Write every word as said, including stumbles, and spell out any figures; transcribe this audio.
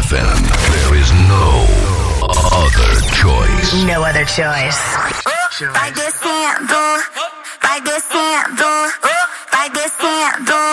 F M. There is no other choice. No other choice. Vai descendo, vai descendo, vai descendo.